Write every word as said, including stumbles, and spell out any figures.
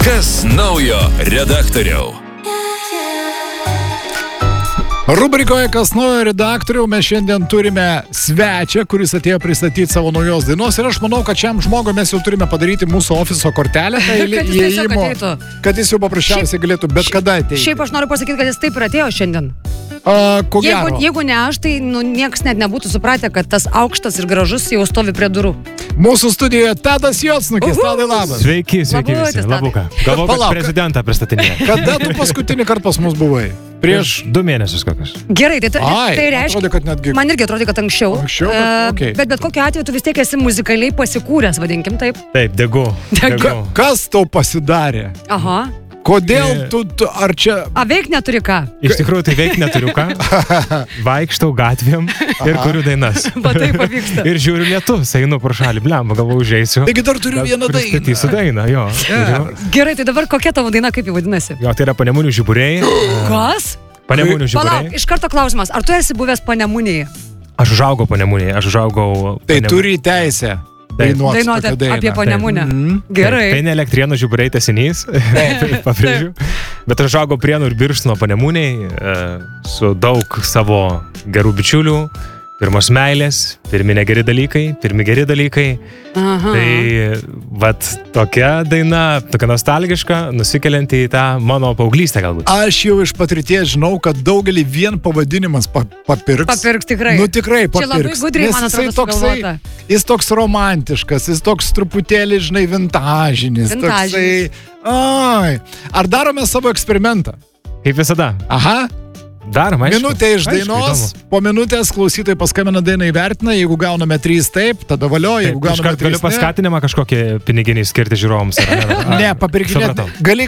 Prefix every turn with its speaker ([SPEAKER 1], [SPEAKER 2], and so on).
[SPEAKER 1] Kas naujo redaktoriau?
[SPEAKER 2] Rubrikoje Kas naujo redaktoriau mes šiandien turime svečią, kuris atėjo pristatyti savo naujos dainos ir aš manau, kad šiam žmogui mes jau turime padaryti mūsų ofiso kortelę, tai
[SPEAKER 3] Kad jis tiesiog
[SPEAKER 2] įėjimo,
[SPEAKER 3] ateitų.
[SPEAKER 2] kad jis jau paprasčiausiai galėtų bet kada ateiti.
[SPEAKER 3] Šiaip aš noriu pasakyti, kad jis taip ir atėjo šiandien.
[SPEAKER 2] A, ko
[SPEAKER 3] Jeigu,
[SPEAKER 2] gero,
[SPEAKER 3] jeigu ne aš, tai nu, niekas net nebūtų supratę, kad tas aukštas ir gražus jau stovi prie durų.
[SPEAKER 2] mūsų studijoje Tadas Jocnukis.
[SPEAKER 3] Uhu.
[SPEAKER 2] Tadai, labas.
[SPEAKER 4] Sveiki, sveiki
[SPEAKER 3] Labutis,
[SPEAKER 4] visi.
[SPEAKER 3] Tadai.
[SPEAKER 4] Labuką. Galvoju,
[SPEAKER 2] Palauk.
[SPEAKER 4] kad prezidentą pristatinė.
[SPEAKER 2] Kada tu paskutinį kartą pas mus buvai? Prieš...
[SPEAKER 4] du mėnesius kokius.
[SPEAKER 3] Gerai, tai,
[SPEAKER 2] Ai,
[SPEAKER 3] tai reiškia...
[SPEAKER 2] atrodė, kad netgi...
[SPEAKER 3] Man irgi atrodė, kad anksčiau.
[SPEAKER 2] Anksčiau, bet
[SPEAKER 3] E,
[SPEAKER 2] okei.
[SPEAKER 3] bet bet kokiu atveju tu vis tiek esi muzikaliai pasikūręs, vadinkim taip.
[SPEAKER 4] Taip, degu.
[SPEAKER 3] Degu.
[SPEAKER 4] degu.
[SPEAKER 2] Kas tau pasidarė?
[SPEAKER 3] Aha.
[SPEAKER 2] Kodėl
[SPEAKER 4] E-
[SPEAKER 2] tu, tu ar čia...
[SPEAKER 3] A, veik neturi ką.
[SPEAKER 4] Iš tikrųjų, tai veik neturiu ką. Vaikštau gatvėm ir kuriu dainas.
[SPEAKER 3] Va taip pavyksta.
[SPEAKER 4] Ir žiūriu lietus, einu pro šalį, blemba, galvoju, užeisiu.
[SPEAKER 2] Taigi dar turiu vieną dainą.
[SPEAKER 4] Pristatysiu dainą, jo. Turiu.
[SPEAKER 3] Gerai, tai dabar kokia tavo daina, kaip ji vadinasi?
[SPEAKER 4] Jo, tai yra Panemunių žiburiai.
[SPEAKER 3] Kas?
[SPEAKER 4] Panemunių
[SPEAKER 3] Palauk,
[SPEAKER 4] žiburiai.
[SPEAKER 3] iš karto klausimas. Ar tu esi buvęs Panemunėje?
[SPEAKER 4] Aš užaugau Panemunėje, aš užaugau...
[SPEAKER 2] Tai
[SPEAKER 4] Panemunėje.
[SPEAKER 2] turi teisę dainuoti
[SPEAKER 3] Dainuoti
[SPEAKER 2] tokią dainą.
[SPEAKER 3] apie Panemunę.
[SPEAKER 2] Mhm.
[SPEAKER 3] Gerai.
[SPEAKER 4] Tai ne Elektrienų žiburiai tęsinys, pabrėžiu. Bet aš užaugau Prienų ir Birštono Panemunėj e, su daug savo gerų bičiulių, pirmos meilės, pirmi negeri dalykai, pirmi geri dalykai.
[SPEAKER 3] Aha.
[SPEAKER 4] Tai vat tokia daina, tokia nostalgiška, nusikelianti į tą mano paauglystę galbūt.
[SPEAKER 2] Aš jau iš patirties žinau, kad daugelį vien pavadinimas pa, papirks.
[SPEAKER 3] Papirks tikrai.
[SPEAKER 2] Nu tikrai
[SPEAKER 3] Čia labai
[SPEAKER 2] papirks.
[SPEAKER 3] gudriai,
[SPEAKER 2] Nes
[SPEAKER 3] man
[SPEAKER 2] jisai
[SPEAKER 3] atrodo,
[SPEAKER 2] toksai,
[SPEAKER 3] sugalvota.
[SPEAKER 2] jis toks romantiškas, jis toks truputėlį, žinai, vintažinis.
[SPEAKER 3] Vintažinis.
[SPEAKER 2] Toksai, ai. Ar darome savo eksperimentą?
[SPEAKER 4] Kaip visada.
[SPEAKER 2] Aha.
[SPEAKER 4] Darom, aišku.
[SPEAKER 2] Minutė iš
[SPEAKER 4] Aišku,
[SPEAKER 2] dainos,
[SPEAKER 4] įdomu.
[SPEAKER 2] po minutės klausytojai paskambina dainą įvertina, jeigu gauname trys taip, tada valio, jeigu
[SPEAKER 4] Taip,
[SPEAKER 2] gauname
[SPEAKER 4] iškart galiu
[SPEAKER 2] trys ne.
[SPEAKER 4] paskatinimą kažkokį piniginį skirti žiūrovams. ar ne? Ar-
[SPEAKER 2] Ne, papirkinėti.
[SPEAKER 4] Supratau.
[SPEAKER 2] Gali